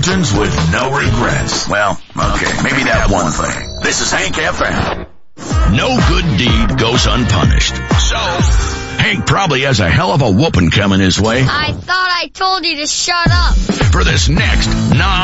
Legends with no regrets. Well, okay, maybe that one thing. This is Hank FM. No good deed goes unpunished. So, Hank probably has a hell of a whooping coming his way. I thought I told you to shut up. For this next